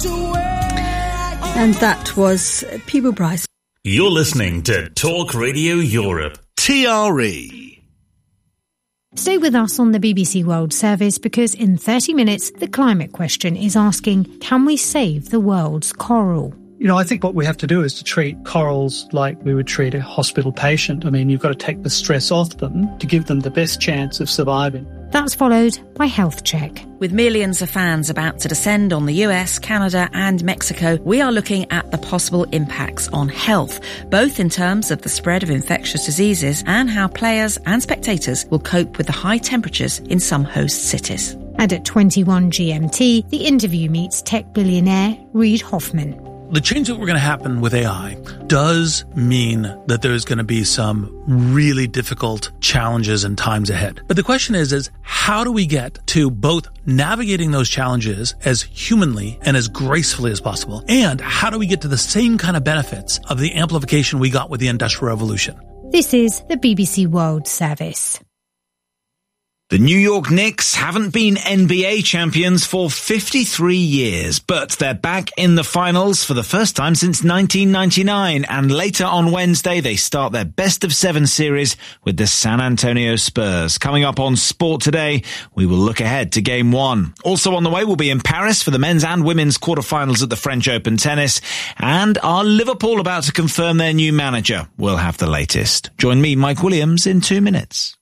And that was Peeble Bryce. You're listening to Talk Radio Europe. TRE. Stay with us on the BBC World Service because in 30 minutes, the climate question is asking, can we save the world's coral? You know, I think what we have to do is to treat corals like we would treat a hospital patient. I mean, you've got to take the stress off them to give them the best chance of surviving. That's followed by Health Check. With millions of fans about to descend on the US, Canada and Mexico, we are looking at the possible impacts on health, both in terms of the spread of infectious diseases and how players and spectators will cope with the high temperatures in some host cities. And at 21 GMT, the interview meets tech billionaire Reid Hoffman. The change that we're going to happen with AI does mean that there's going to be some really difficult challenges and times ahead. But the question is how do we get to both navigating those challenges as humanly and as gracefully as possible? And how do we get to the same kind of benefits of the amplification we got with the Industrial Revolution? This is the BBC World Service. The New York Knicks haven't been NBA champions for 53 years, but they're back in the finals for the first time since 1999. And later on Wednesday, they start their best-of-7 series with the San Antonio Spurs. Coming up on Sport Today, we will look ahead to Game 1. Also on the way, we'll be in Paris for the men's and women's quarterfinals at the French Open Tennis. And are Liverpool about to confirm their new manager? We'll have the latest. Join me, Mike Williams, in 2 minutes.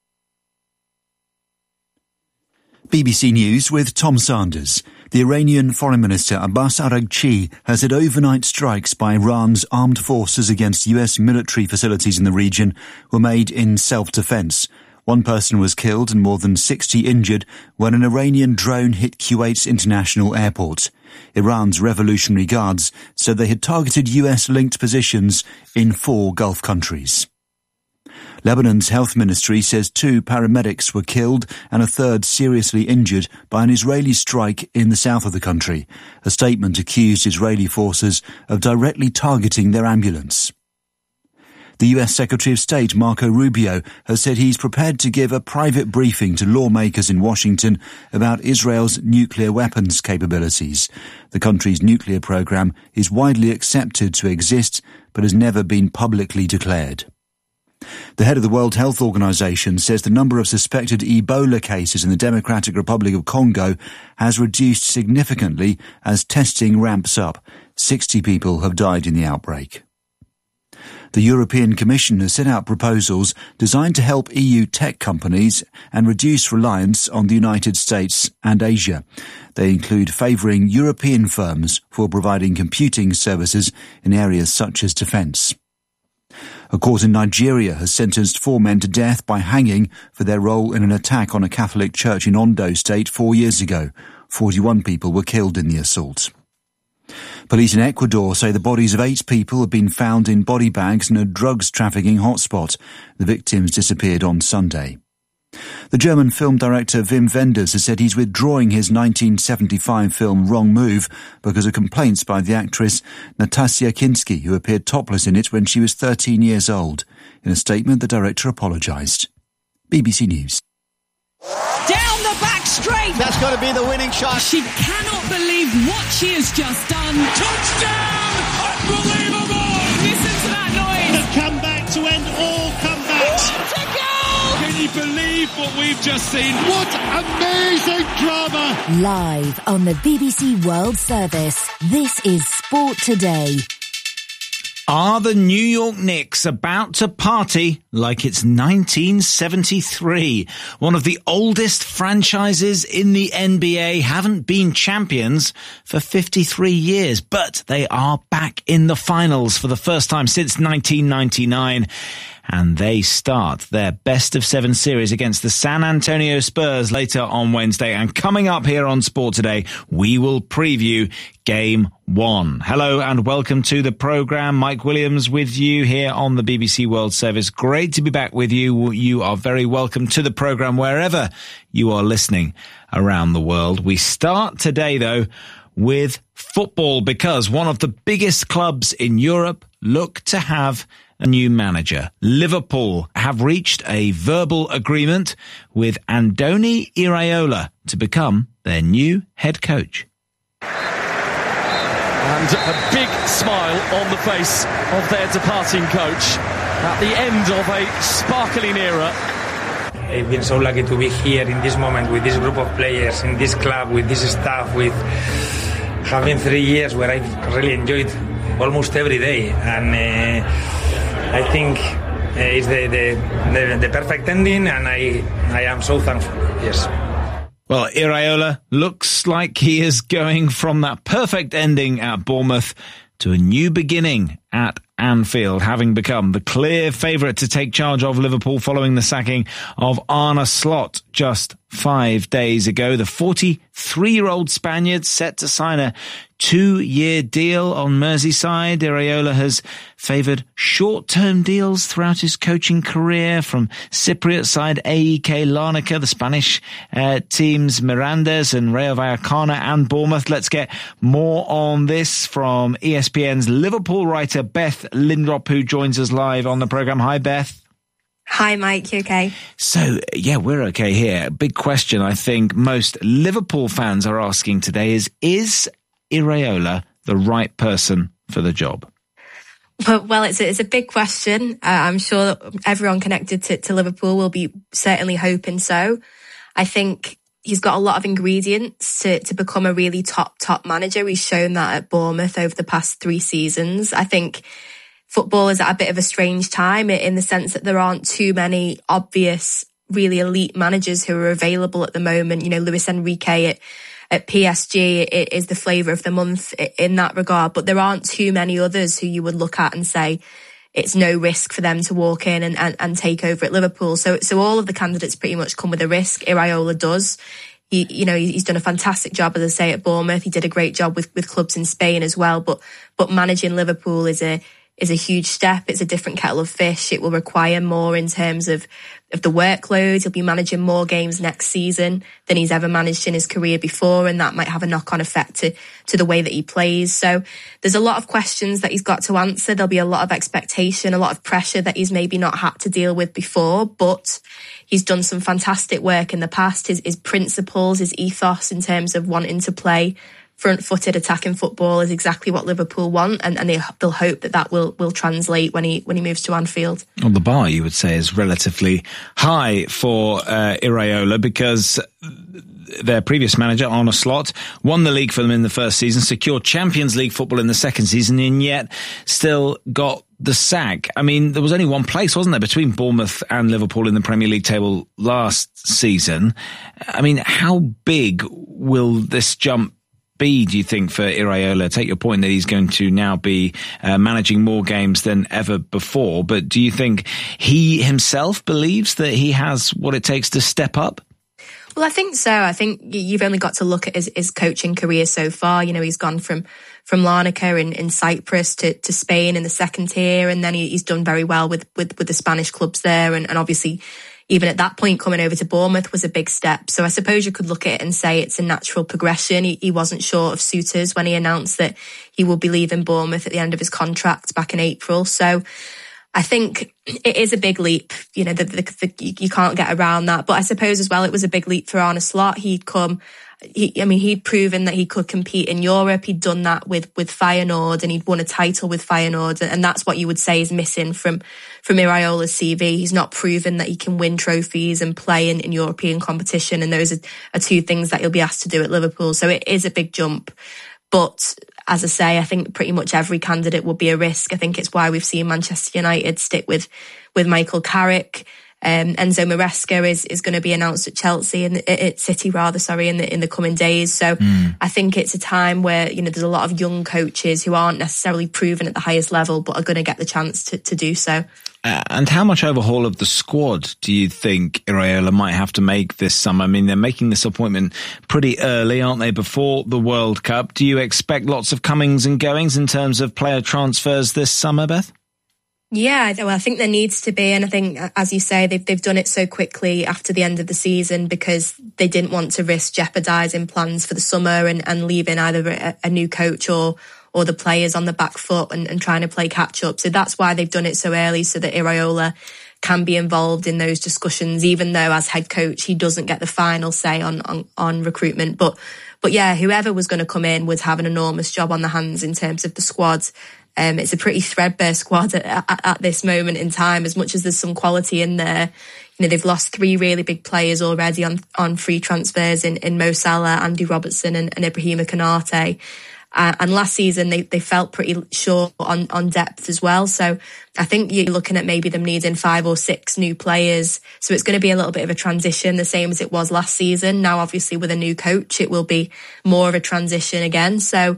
BBC News with Tom Sanders. The Iranian Foreign Minister Abbas Araghchi has said overnight strikes by Iran's armed forces against US military facilities in the region were made in self-defense. One person was killed and more than 60 injured when an Iranian drone hit Kuwait's international airport. Iran's Revolutionary Guards said they had targeted US-linked positions in 4 Gulf countries. Lebanon's health ministry says 2 paramedics were killed and a third seriously injured by an Israeli strike in the south of the country. A statement accused Israeli forces of directly targeting their ambulance. The US Secretary of State Marco Rubio has said he's prepared to give a private briefing to lawmakers in Washington about Israel's nuclear weapons capabilities. The country's nuclear program is widely accepted to exist but has never been publicly declared. The head of the World Health Organization says the number of suspected Ebola cases in the Democratic Republic of Congo has reduced significantly as testing ramps up. 60 people have died in the outbreak. The European Commission has set out proposals designed to help EU tech companies and reduce reliance on the United States and Asia. They include favouring European firms for providing computing services in areas such as defence. A court in Nigeria has sentenced 4 men to death by hanging for their role in an attack on a Catholic church in Ondo State 4 years ago. 41 people were killed in the assault. Police in Ecuador say the bodies of 8 people have been found in body bags in a drugs trafficking hotspot. The victims disappeared on Sunday. The German film director Wim Wenders has said he's withdrawing his 1975 film Wrong Move because of complaints by the actress Natasja Kinski, who appeared topless in it when she was 13 years old. In a statement, the director apologised. BBC News. Down the back straight! That's got to be the winning shot. She cannot believe what she has just done. Touchdown! Unbelievable! Listen to that noise! The comeback to end all comebacks. What a goal! Can you believe what we've just seen? What amazing drama! Live on the BBC World Service, this is Sport Today. Are the New York Knicks about to party like it's 1973? One of the oldest franchises in the NBA haven't been champions for 53 years, but they are back in the finals for the first time since 1999. And they start their best-of-7 series against the San Antonio Spurs later on Wednesday. And coming up here on Sport Today, we will preview Game 1. Hello and welcome to the programme. Mike Williams with you here on the BBC World Service. Great to be back with you. You are very welcome to the programme wherever you are listening around the world. We start today, though, with football because one of the biggest clubs in Europe look to have a new manager. Liverpool have reached a verbal agreement with Andoni Iraola to become their new head coach. a big smile on the face of their departing coach at the end of a sparkling era. I've been so lucky to be here in this moment with this group of players, in this club, with this staff, with having 3 years where I've really enjoyed almost every day, and I think it's the perfect ending, and I am so thankful. Yes. Well, Iraola looks like he is going from that perfect ending at Bournemouth to a new beginning at Anfield, having become the clear favourite to take charge of Liverpool following the sacking of Arne Slot just 5 days ago. The 43-year-old Spaniard set to sign a 2-year deal on Merseyside. Iraola has favoured short-term deals throughout his coaching career, from Cypriot side AEK Larnaca, the Spanish teams Mirandes and Rayo Vallecano and Bournemouth. Let's get more on this from ESPN's Liverpool writer Beth Lindrop, who joins us live on the programme. Hi, Beth. Hi, Mike. You okay? So, yeah, we're okay here. Big question I think most Liverpool fans are asking today is Iraola the right person for the job? Well, it's a big question. I'm sure everyone connected to Liverpool will be certainly hoping so. I think he's got a lot of ingredients to become a really top manager. He's shown that at Bournemouth over the past 3 seasons. I think football is at a bit of a strange time in the sense that there aren't too many obvious, really elite managers who are available at the moment. You know, Luis Enrique at PSG is the flavour of the month in that regard, but there aren't too many others who you would look at and say it's no risk for them to walk in and take over at Liverpool. So all of the candidates pretty much come with a risk. Iraola does. He's done a fantastic job, as I say, at Bournemouth. He did a great job with clubs in Spain as well, but managing Liverpool is a huge step. It's a different kettle of fish. It will require more in terms of the workload. He'll be managing more games next season than he's ever managed in his career before, and that might have a knock-on effect to the way that he plays. So there's a lot of questions that he's got to answer. There'll be a lot of expectation, a lot of pressure that he's maybe not had to deal with before, but he's done some fantastic work in the past. His principles, his ethos in terms of wanting to play front-footed attacking football is exactly what Liverpool want, and they'll hope that will translate when he moves to Anfield. Well, the bar, you would say, is relatively high for Iraola, because their previous manager, Arne Slot, won the league for them in the first season, secured Champions League football in the second season, and yet still got the sack. I mean, there was only one place, wasn't there, between Bournemouth and Liverpool in the Premier League table last season. I mean, how big will this jump be, do you think, for Iraola? Take your point that he's going to now be managing more games than ever before, but do you think he himself believes that he has what it takes to step up? Well, I think so. I think you've only got to look at his coaching career so far. You know, he's gone from Larnaca in Cyprus to Spain in the second tier, and then he's done very well with the Spanish clubs there, and obviously even at that point, coming over to Bournemouth was a big step. So I suppose you could look at it and say it's a natural progression. He wasn't short of suitors when he announced that he will be leaving Bournemouth at the end of his contract back in April. So I think it is a big leap. You know, you can't get around that. But I suppose as well, it was a big leap for Arne Slot. He'd proven that he could compete in Europe. He'd done that with Feyenoord, and he'd won a title with Feyenoord. And that's what you would say is missing from Iraola's CV. He's not proven that he can win trophies and play in European competition. And those are two things that he'll be asked to do at Liverpool. So it is a big jump. But as I say, I think pretty much every candidate will be a risk. I think it's why we've seen Manchester United stick with Michael Carrick. Enzo Maresca is going to be announced at Chelsea at City in the coming days. So I think it's a time where, you know, there's a lot of young coaches who aren't necessarily proven at the highest level, but are going to get the chance to do so. And how much overhaul of the squad do you think Iraola might have to make this summer? I mean, they're making this appointment pretty early, aren't they, before the World Cup? Do you expect lots of comings and goings in terms of player transfers this summer, Beth? Yeah, well, I think there needs to be, and I think, as you say, they've done it so quickly after the end of the season because they didn't want to risk jeopardising plans for the summer and leaving either a new coach or the players on the back foot and trying to play catch up. So that's why they've done it so early, so that Iraola can be involved in those discussions, even though as head coach he doesn't get the final say on recruitment. But But yeah, whoever was going to come in would have an enormous job on the hands in terms of the squad. It's a pretty threadbare squad at this moment in time, as much as there's some quality in there. You know, they've lost 3 really big players already on free transfers in Mo Salah, Andy Robertson and Ibrahima Konate. And last season, they felt pretty short on depth as well. So I think you're looking at maybe them needing 5 or 6 new players. So it's going to be a little bit of a transition, the same as it was last season. Now, obviously, with a new coach, it will be more of a transition again. So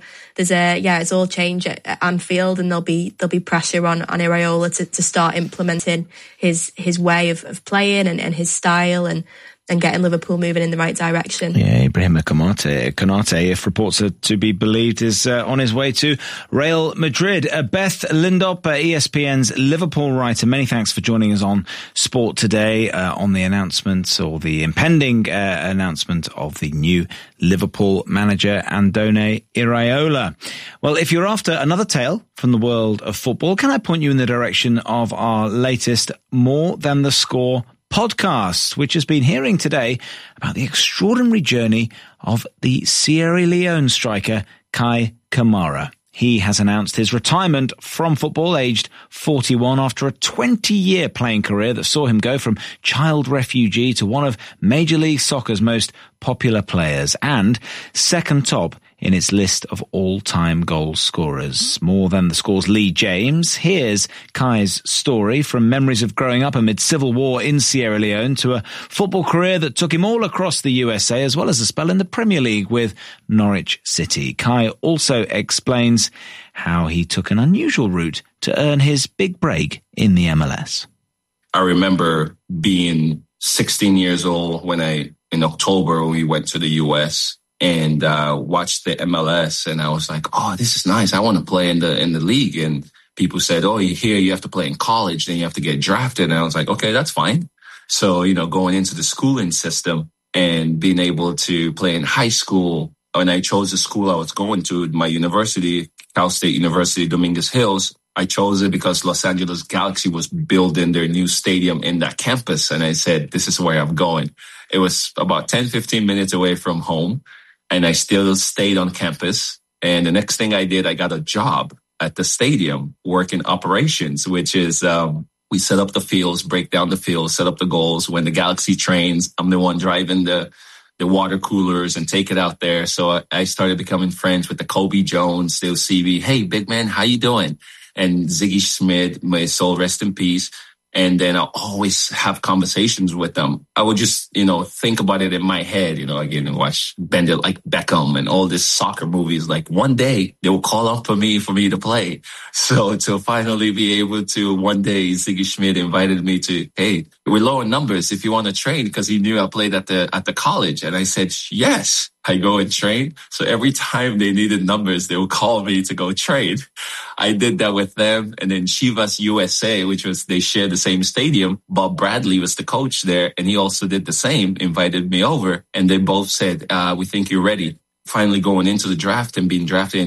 it's all change at Anfield, and there'll be pressure on Iraola to start implementing his way of playing and his style and getting Liverpool moving in the right direction. Yeah, Ibrahima Konate, if reports are to be believed, is on his way to Real Madrid. Beth Lindop, ESPN's Liverpool writer, many thanks for joining us on Sport Today on the announcement, or the impending announcement, of the new Liverpool manager, Andone Iraola. Well, if you're after another tale from the world of football, can I point you in the direction of our latest More Than the Score podcast, which has been hearing today about the extraordinary journey of the Sierra Leone striker Kai Kamara. He has announced his retirement from football, aged 41, after a 20-year playing career that saw him go from child refugee to one of Major League Soccer's most popular players, and second top in its list of all-time goal scorers. More Than the Score's Lee James here's Kai's story, from memories of growing up amid civil war in Sierra Leone to a football career that took him all across the USA, as well as a spell in the Premier League with Norwich City. Kai also explains how he took an unusual route to earn his big break in the MLS. I remember being 16 years old in October, when we went to the US and watched the MLS, and I was like, oh, this is nice. I want to play in the league. And people said, oh, you have to play in college, then you have to get drafted. And I was like, okay, that's fine. So, going into the schooling system and being able to play in high school, when I chose the school I was going to, my university, Cal State University, Dominguez Hills, I chose it because Los Angeles Galaxy was building their new stadium in that campus. And I said, this is where I'm going. It was about 10, 15 minutes away from home. And I still stayed on campus. And the next thing I did, I got a job at the stadium working operations, which is we set up the fields, break down the fields, set up the goals. When the Galaxy trains, I'm the one driving the water coolers and take it out there. So I started becoming friends with the Kobe Jones. They'll see me, hey, big man, how you doing? And Ziggy Schmidt, may his soul rest in peace. And then I'll always have conversations with them. I would just, think about it in my head, again, watch Bend It Like Beckham and all these soccer movies. Like, one day they will call up for me to play. So to finally be able to, one day Ziggy Schmidt invited me to, hey, we're low in numbers if you want to train, because he knew I played at the college. And I said, yes. I go and train. So every time they needed numbers, they would call me to go train. I did that with them. And then Chivas USA, they shared the same stadium. Bob Bradley was the coach there, and he also did the same, invited me over. And they both said, we think you're ready. Finally going into the draft and being drafted in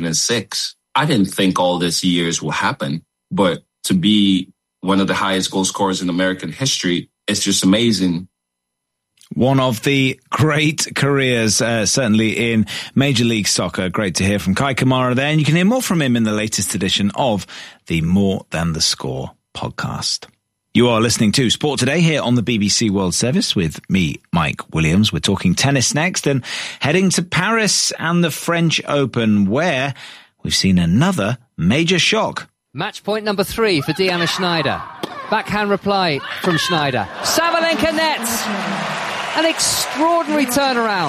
2006. I didn't think all these years will happen, but to be one of the highest goal scorers in American history, it's just amazing. One of the great careers, certainly in Major League Soccer. Great to hear from Kai Kamara there. And you can hear more from him in the latest edition of the More Than the Score podcast. You are listening to Sport Today here on the BBC World Service with me, Mike Williams. We're talking tennis next and heading to Paris and the French Open, where we've seen another major shock. Match point number 3 for Diana Schneider. Backhand reply from Schneider. Sabalenka nets. An extraordinary turnaround.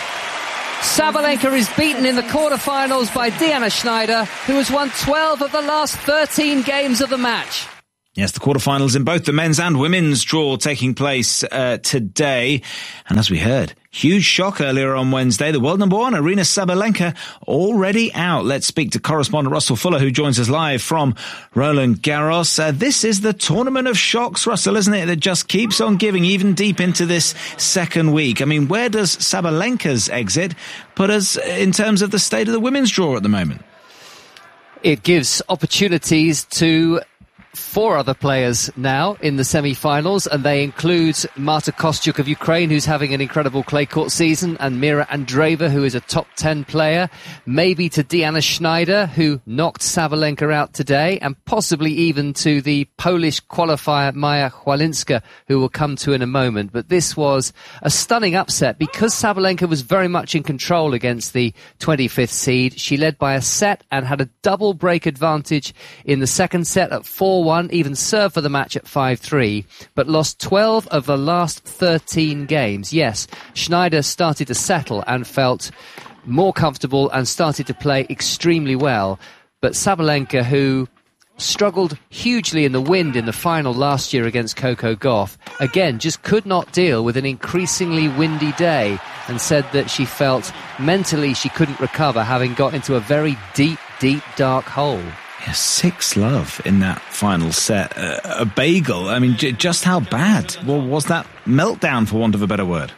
Sabalenka is beaten in the quarterfinals by Diana Schneider, who has won 12 of the last 13 games of the match. Yes, the quarterfinals in both the men's and women's draw taking place today. And as we heard, huge shock earlier on Wednesday. The world number 1, Aryna Sabalenka, already out. Let's speak to correspondent Russell Fuller, who joins us live from Roland Garros. This is the tournament of shocks, Russell, isn't it? That just keeps on giving, even deep into this second week. I mean, where does Sabalenka's exit put us in terms of the state of the women's draw at the moment? It gives opportunities to 4 other players now in the semi-finals, and they include Marta Kostyuk of Ukraine, who's having an incredible clay court season, and Mira Andreeva, who is a top 10 player, maybe to Diana Schneider, who knocked Sabalenka out today, and possibly even to the Polish qualifier Maja Chwalinska, who we'll come to in a moment. But this was a stunning upset because Sabalenka was very much in control against the 25th seed. She led by a set and had a double break advantage in the second set at 4-1, even served for the match at 5-3, but lost 12 of the last 13 games. Yes, Schneider started to settle and felt more comfortable and started to play extremely well. But Sabalenka, who struggled hugely in the wind in the final last year against Coco Gauff, again just could not deal with an increasingly windy day, and said that she felt mentally she couldn't recover, having got into a very deep, dark hole. Yeah, 6-love in that final set. A bagel. I mean, just how bad was that meltdown, for want of a better word?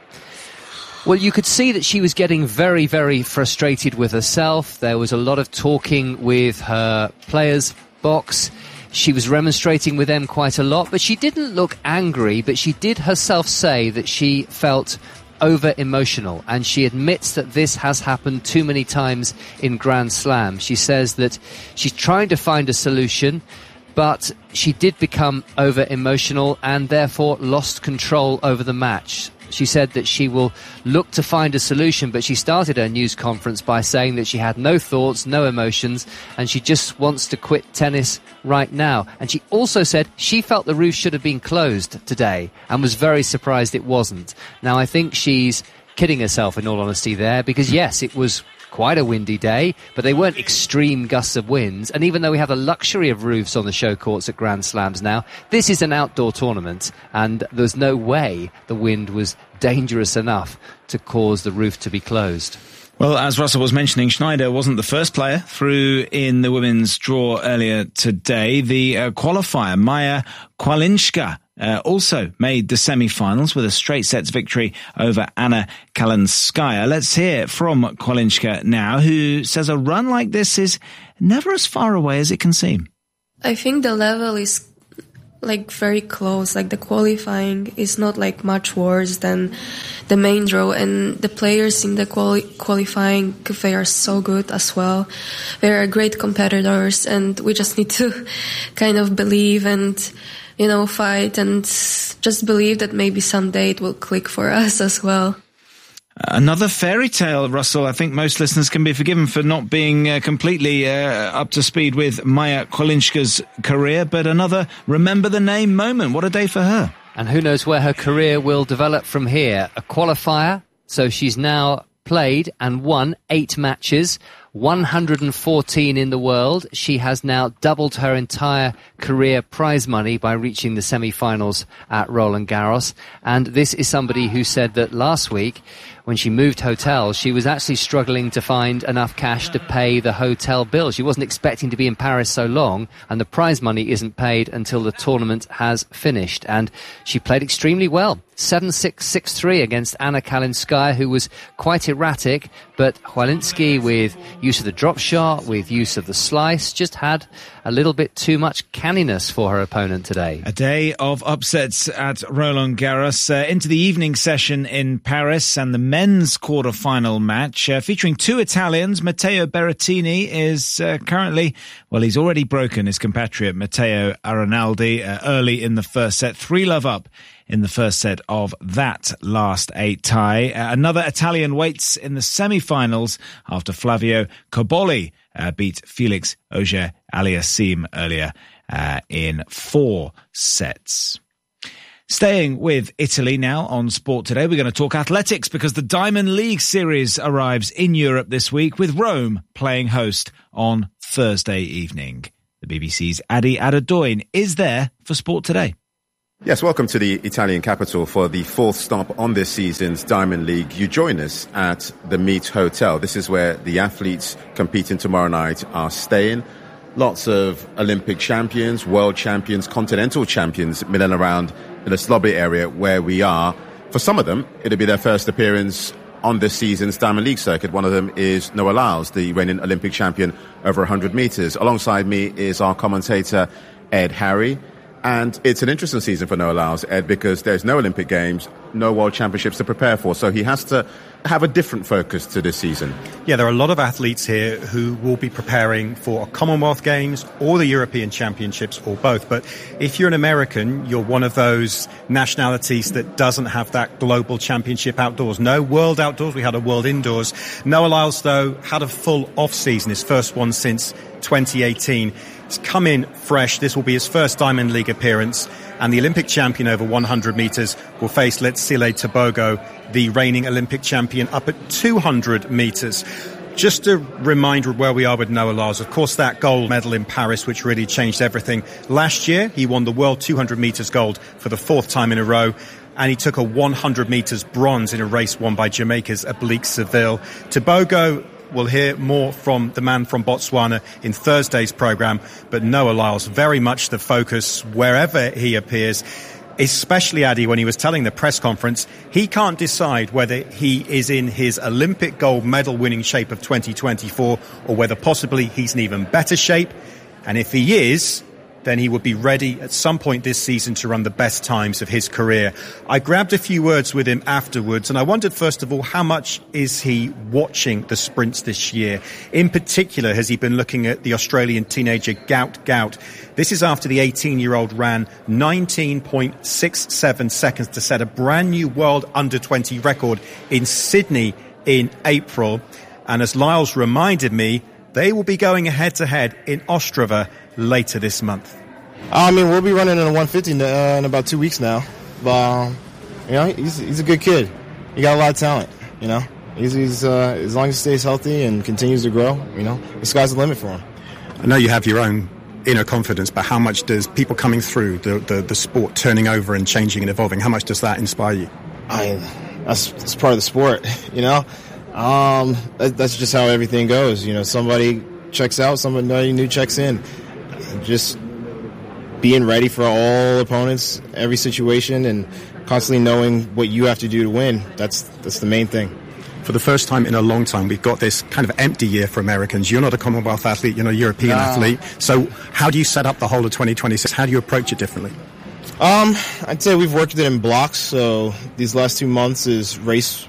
Well, you could see that she was getting very, very frustrated with herself. There was a lot of talking with her players' box. She was remonstrating with them quite a lot, but she didn't look angry, but she did herself say that she felt over-emotional, and she admits that this has happened too many times in Grand Slam. She says that she's trying to find a solution, but she did become over-emotional and therefore lost control over the match. She said that she will look to find a solution, but she started her news conference by saying that she had no thoughts, no emotions, and she just wants to quit tennis right now. And she also said she felt the roof should have been closed today and was very surprised it wasn't. Now, I think she's kidding herself, in all honesty, there, because yes, it was quite a windy day, but they weren't extreme gusts of winds. And even though we have the luxury of roofs on the show courts at Grand Slams now, this is an outdoor tournament, and there's no way the wind was dangerous enough to cause the roof to be closed. Well, as Russell was mentioning, Schneider wasn't the first player through in the women's draw earlier today. The qualifier, Maja Chwalinska, also made the semi-finals with a straight sets victory over Anna Kalinskaya. Let's hear from Chwalinska now, who says a run like this is never as far away as it can seem. I think the level is very close. The qualifying is not much worse than the main draw, and the players in the qualifying, they are so good as well. They are great competitors, and we just need to kind of believe and fight and just believe that maybe someday it will click for us as well. Another fairy tale, Russell. I think most listeners can be forgiven for not being completely up to speed with Maja Chwalinska's career, but another remember the name moment. What a day for her. And who knows where her career will develop from here. A qualifier, so she's now played and won 8 matches, 114 in the world. She has now doubled her entire career prize money by reaching the semi-finals at Roland Garros. And this is somebody who said that last week, when she moved hotels, she was actually struggling to find enough cash to pay the hotel bill. She wasn't expecting to be in Paris so long, and the prize money isn't paid until the tournament has finished. And she played extremely well. 7-6, 6-3 against Anna Kalinskaya, who was quite erratic, but Chwalinski, with use of the drop shot, with use of the slice, just had a little bit too much canniness for her opponent today. A day of upsets at Roland Garros, into the evening session in Paris, and the men's quarter-final match featuring 2 Italians. Matteo Berrettini is currently, well, he's already broken his compatriot Matteo Arnaldi early in the first set. 3-love up in the first set of that last 8 tie. Another Italian waits in the semi-finals after Flavio Cobolli beat Felix Auger-Aliassime earlier in 4 sets. Staying with Italy now on Sport Today, we're going to talk athletics because the Diamond League Series arrives in Europe this week, with Rome playing host on Thursday evening. The BBC's Adi Adadoin is there for Sport Today. Yes, welcome to the Italian capital for the 4th stop on this season's Diamond League. You join us at the Meet Hotel. This is where the athletes competing tomorrow night are staying. Lots of Olympic champions, world champions, continental champions milling around in the Slobby area where we are. For some of them, it'll be their first appearance on this season's Diamond League circuit. One of them is Noah Lyles, the reigning Olympic champion over 100 meters. Alongside me is our commentator, Ed Harry. And it's an interesting season for Noah Lyles, Ed, because there's no Olympic Games, no World Championships to prepare for. So he has to have a different focus to this season. Yeah, there are a lot of athletes here who will be preparing for Commonwealth Games or the European Championships or both. But if you're an American, you're one of those nationalities that doesn't have that global championship outdoors. No World Outdoors. We had a World Indoors. Noah Lyles, though, had a full off-season, his first one since 2018. He's come in fresh. This will be his first Diamond League appearance. And the Olympic champion over 100 metres will face Letsile Tebogo, the reigning Olympic champion up at 200 metres. Just a reminder of where we are with Noah Lyles. Of course, that gold medal in Paris, which really changed everything. Last year, he won the World 200 metres gold for the fourth time in a row. And he took a 100 metres bronze in a race won by Jamaica's Oblique Seville. Tebogo, we'll hear more from the man from Botswana in Thursday's programme, but Noah Lyles very much the focus wherever he appears, especially, Addy, when he was telling the press conference, he can't decide whether he is in his Olympic gold medal winning shape of 2024 or whether possibly he's in even better shape. And if he is, then he would be ready at some point this season to run the best times of his career. I grabbed a few words with him afterwards, and I wondered, first of all, how much is he watching the sprints this year? In particular, has he been looking at the Australian teenager Gout? This is after the 18-year-old ran 19.67 seconds to set a brand new world under-20 record in Sydney in April. And as Lyles reminded me, they will be going head-to-head in Ostrava later this month. I mean, we'll be running in a 150 in about 2 weeks now. But, you know, he's a good kid. He got a lot of talent, you know. He's as long as he stays healthy and continues to grow, you know, the sky's the limit for him. I know you have your own inner confidence, but how much does people coming through the sport, turning over and changing and evolving, how much does that inspire you? That's part of the sport, you know. That's just how everything goes. You know, somebody checks out, somebody new checks in. Just being ready for all opponents, every situation, and constantly knowing what you have to do to win. That's the main thing. For the first time in a long time, we've got this kind of empty year for Americans. You're not a Commonwealth athlete, you're not a European athlete. So how do you set up the whole of 2026? How do you approach it differently? I'd say we've worked it in blocks. So these last 2 months is race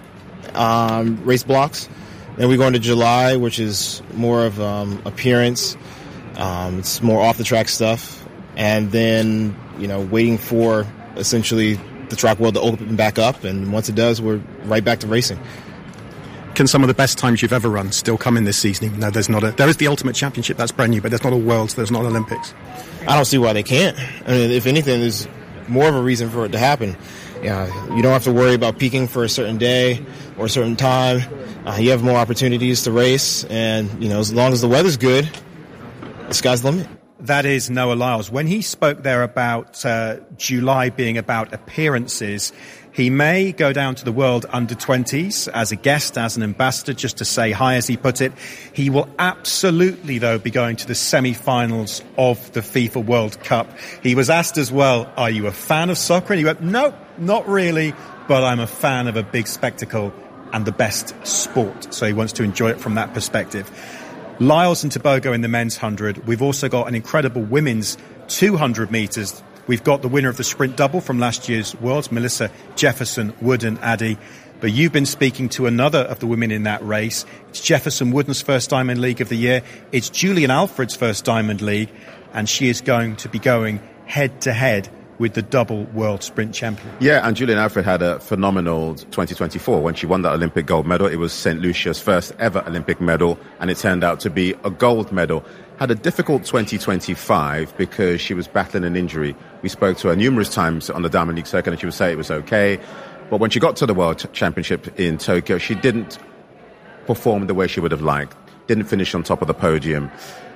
blocks. Then we go into July, which is more of appearance. It's more off the track stuff, and then, you know, waiting for essentially the track world to open back up, and once it does, we're right back to racing. Can some of the best times you've ever run still come in this season? Even though there is the Ultimate Championship, that's brand new, but there's not a Worlds, there's not Olympics. I don't see why they can't. I mean, if anything, there's more of a reason for it to happen. Yeah, you don't have to worry about peaking for a certain day or a certain time. You have more opportunities to race, and, you know, as long as the weather's good, the sky's the limit. That is Noah Lyles. When he spoke there about July being about appearances, he may go down to the World Under-20s as a guest, as an ambassador, just to say hi, as he put it. He will absolutely, though, be going to the semi-finals of the FIFA World Cup. He was asked as well, are you a fan of soccer? And he went, no, not really, but I'm a fan of a big spectacle and the best sport. So he wants to enjoy it from that perspective. Lyles and Tebogo in the men's 100. We've also got an incredible women's 200 metres. We've got the winner of the sprint double from last year's Worlds, Melissa Jefferson Wooden, Addy. But you've been speaking to another of the women in that race. It's Jefferson Wooden's first Diamond League of the year. It's Julian Alfred's first Diamond League. And she is going to be going head-to-head with the double world sprint champion. Yeah, and Julian Alfred had a phenomenal 2024 when she won that Olympic gold medal. It was St. Lucia's first ever Olympic medal, and it turned out to be a gold medal. Had a difficult 2025 because she was battling an injury. We spoke to her numerous times on the Diamond League circuit, and she would say it was okay. But when she got to the World Championship in Tokyo, she didn't perform the way she would have liked. Didn't finish on top of the podium.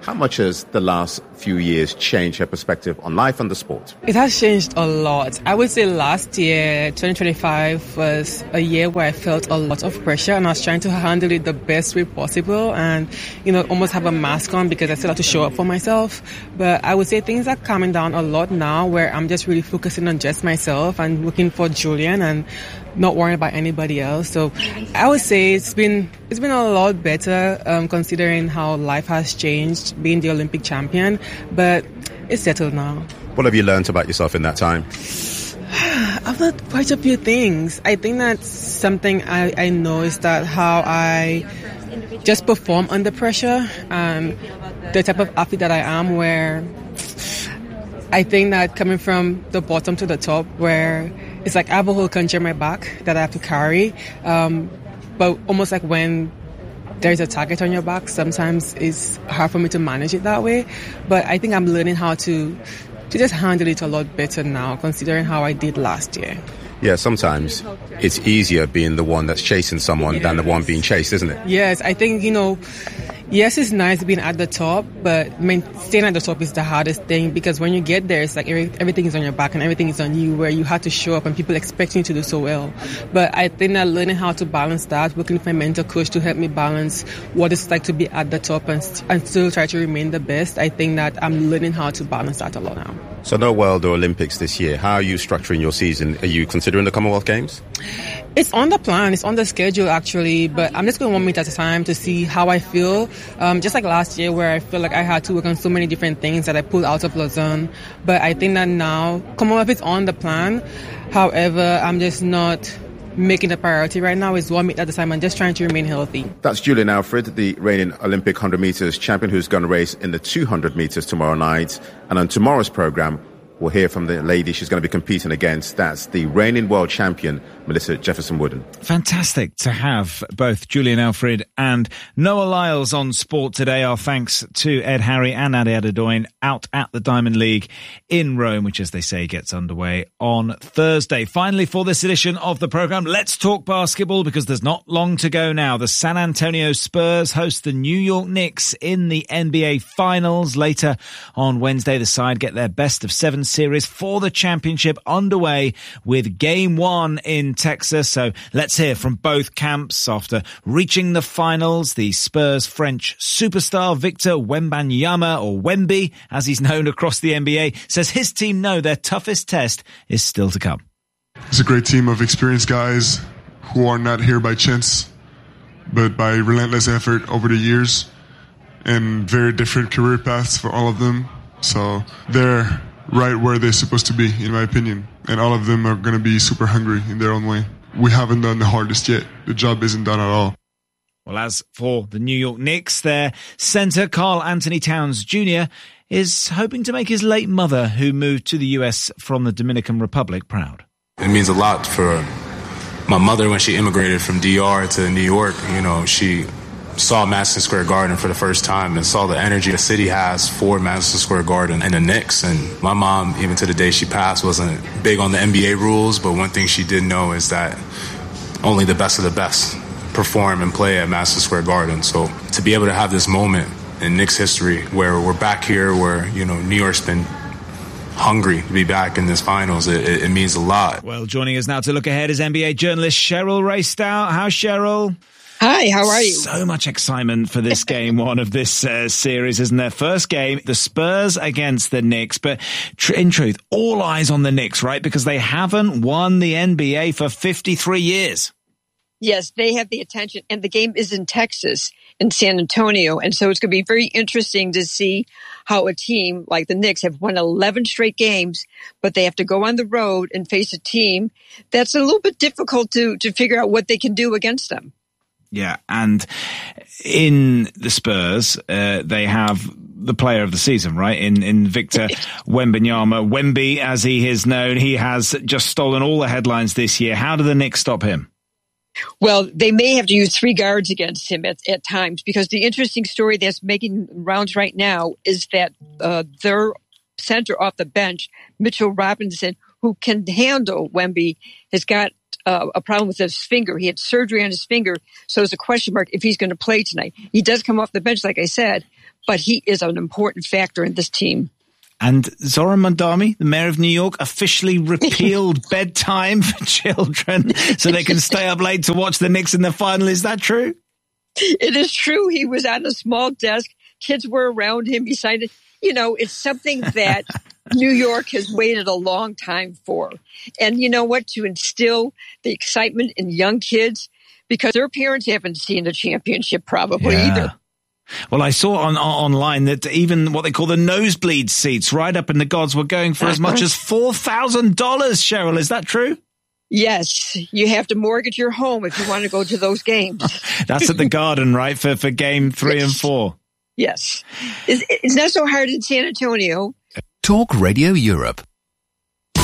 How much has the last few years changed her perspective on life and the sport? It has changed a lot. I would say last year, 2025, was a year where I felt a lot of pressure and I was trying to handle it the best way possible and, almost have a mask on because I still have to show up for myself. But I would say things are calming down a lot now where I'm just really focusing on just myself and looking for Julian and not worrying about anybody else. So I would say it's been a lot better considering how life has changed, being the Olympic champion, but it's settled now. What have you learned about yourself in that time? I've learned quite a few things. I think that's something I know is that how I just perform under pressure and the type of athlete that I am, where I think that coming from the bottom to the top, where it's like I have a whole country on my back that I have to carry, but almost like when there's a target on your back, sometimes it's hard for me to manage it that way. But I think I'm learning how to just handle it a lot better now, considering how I did last year. Yeah, sometimes it's easier being the one that's chasing someone than the one being chased, isn't it? Yes, I think, yes, it's nice being at the top, but staying at the top is the hardest thing because when you get there, it's like everything is on your back and everything is on you, where you have to show up and people expect you to do so well. But I think that learning how to balance that, working with my mentor coach to help me balance what it's like to be at the top and still try to remain the best, I think that I'm learning how to balance that a lot now. So no World or Olympics this year. How are you structuring your season? Are you considering the Commonwealth Games? It's on the plan. It's on the schedule, actually. But I'm just going 1 minute at a time to see how I feel. Just like last year where I feel like I had to work on so many different things that I pulled out of Lausanne. But I think that now Commonwealth is on the plan. However, I'm just not making a priority right now. Is 1 minute at a time and just trying to remain healthy. That's Julian Alfred, the reigning Olympic 100 metres champion, who's going to race in the 200 metres tomorrow night. And on tomorrow's programme, we'll hear from the lady she's going to be competing against. That's the reigning world champion, Melissa Jefferson-Wooden. Fantastic to have both Julian Alfred and Noah Lyles on Sport today. Our thanks to Ed Harry and Ade Adedoyin out at the Diamond League in Rome, which, as they say, gets underway on Thursday. Finally, for this edition of the programme, let's talk basketball because there's not long to go now. The San Antonio Spurs host the New York Knicks in the NBA Finals. Later on Wednesday, the side get their best of 7 series for the championship underway with Game 1 in Texas. So let's hear from both camps. After reaching the finals, the Spurs French superstar Victor Wembanyama, or Wemby as he's known across the NBA, says his team know their toughest test is still to come. It's a great team of experienced guys who are not here by chance, but by relentless effort over the years, and very different career paths for all of them. So they're right where they're supposed to be, in my opinion. And all of them are going to be super hungry in their own way. We haven't done the hardest yet. The job isn't done at all. Well, as for the New York Knicks, their centre, Karl Anthony Towns Jr., is hoping to make his late mother, who moved to the US from the Dominican Republic, proud. It means a lot for my mother when she immigrated from DR to New York. She saw Madison Square Garden for the first time and saw the energy the city has for Madison Square Garden and the Knicks. And my mom, even to the day she passed, wasn't big on the NBA rules, but one thing she did know is that only the best of the best perform and play at Madison Square Garden. So to be able to have this moment in Knicks history where we're back here, where, New York's been hungry to be back in this finals, it means a lot. Well, joining us now to look ahead is NBA journalist Cheryl Raystout. How's Cheryl? Hi, how are you? So much excitement for this game 1 of this series, isn't there? First game, the Spurs against the Knicks. But in truth, all eyes on the Knicks, right? Because they haven't won the NBA for 53 years. Yes, they have the attention. And the game is in Texas, in San Antonio. And so it's going to be very interesting to see how a team like the Knicks have won 11 straight games, but they have to go on the road and face a team that's a little bit difficult to figure out what they can do against them. Yeah, and in the Spurs, they have the player of the season, right? In Victor Wembanyama. Wemby, as he is known, he has just stolen all the headlines this year. How do the Knicks stop him? Well, they may have to use 3 guards against him at times, because the interesting story that's making rounds right now is that their center off the bench, Mitchell Robinson, who can handle Wemby has got a problem with his finger. He had surgery on his finger, so there's a question mark if he's going to play tonight. He does come off the bench, like I said, but he is an important factor in this team. And Zoran Mandami, the mayor of New York, officially repealed bedtime for children so they can stay up late to watch the Knicks in the final. Is that true? It is true. He was on a small desk. Kids were around him. He signed it. You know, it's something that New York has waited a long time for. And you know what? To instill the excitement in young kids, because their parents haven't seen a championship probably either. Well, I saw online that even what they call the nosebleed seats right up in the gods were going for as much as $4,000, Cheryl. Is that true? Yes. You have to mortgage your home if you want to go to those games. That's at the Garden, right, for game 3 and 4? Yes. It's not so hard in San Antonio. Talk Radio Europe.